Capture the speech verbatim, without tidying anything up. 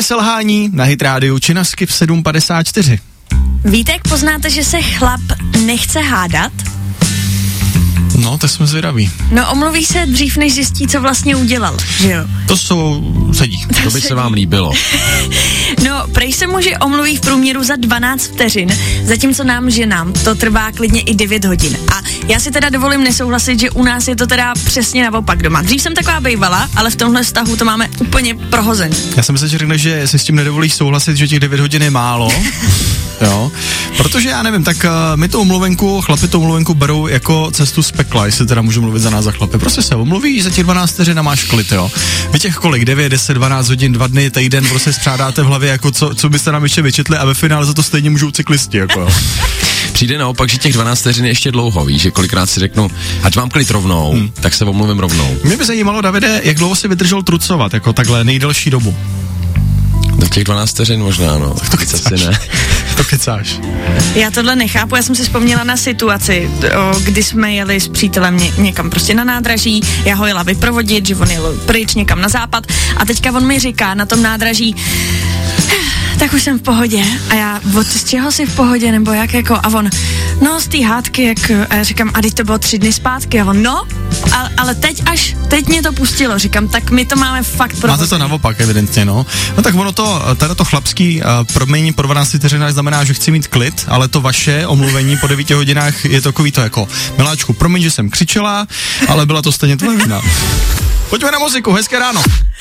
Tvoje selhání na Hit rádiu či na Skip sedm padesát čtyři. Víte, jak poznáte, že se chlap nechce hádat? No, to jsme zvědaví. No, omluví se dřív, než zjistí, co vlastně udělal, že jo? To jsou sedí. To by se vám líbilo. No, prej se muži omluví v průměru za dvanáct vteřin, zatímco nám, ženám, to trvá klidně i devět hodin. A já si teda dovolím nesouhlasit, že u nás je to teda přesně naopak doma. Dřív jsem taková bejvala, ale v tomhle vztahu to máme úplně prohozený. Já jsem myslel, že řekne, že si s tím nedovolíš souhlasit, že těch devět hodin je málo. Jo, protože já nevím, tak uh, my tu omluvenku, chlapi tu omluvenku berou jako cestu z pekla, jestli teda můžu mluvit za nás za chlapy. Prostě se omluvíš, za těch dvanáct vteřin a máš klid, jo. Vy těch kolik, devět, deset, dvanáct hodin, dva dny, týden, prostě spřádáte v hlavě, jako co, co byste nám ještě vyčetli a ve finále za to stejně můžou cyklisti, jako jo. Přijde naopak, že těch dvanáct vteřin je ještě dlouho, víš, že kolikrát si řeknu, ať mám klid rovnou, hmm. tak se omluvím rovnou. Mě by zajímalo, Davide, jak dlouho si vydržel trucovat, jako takhle nejdelší dobu. Do těch dvanáct vteřin možná, no. To kecáš. Ne. To kecáš. Já tohle nechápu, já jsem si vzpomněla na situaci, o, kdy jsme jeli s přítelem ně, někam prostě na nádraží, já ho jela vyprovodit, že on jel pryč někam na západ a teďka on mi říká na tom nádraží, tak už jsem v pohodě. A já, od z čeho jsi v pohodě, nebo jak jako, a on, no z té hádky, jak, a já říkám, a teď to bylo tři dny zpátky, a on, no, ale, ale teď až, teď mě to pustilo, říkám, tak my to máme fakt prohozený. Máte to naopak, evidentně, no. No tak ono to, teda to chlapský uh, promění po dvanácti vteřinách znamená, že chci mít klid, ale to vaše omluvení po devíti hodinách je takový to jako, miláčku, promiň, že jsem křičela, ale byla to stejně tvoje vina. Pojďme na muziku, hezké ráno.